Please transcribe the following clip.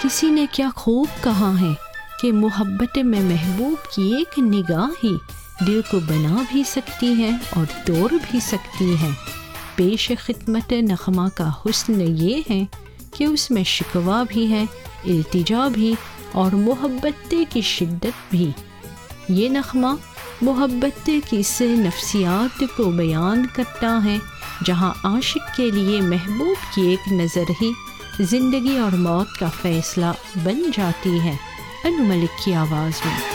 किसी ने क्या खूब कहा है कि मोहब्बत में महबूब की एक निगाह ही दिल को बना भी सकती है और तोड़ भी सकती है। पेश खिदमत नग़मा का हुस्न ये है कि उसमें शिकवा भी है, इल्तिजा भी और मोहब्बत की शिद्दत भी। ये नग़मा मोहब्बत की इस नफ्सियात को बयान करता है जहाँ आशिक के लिए महबूब की एक नज़र ही ज़िंदगी और मौत का फ़ैसला बन जाती है। अनु मलिक की आवाज़ में।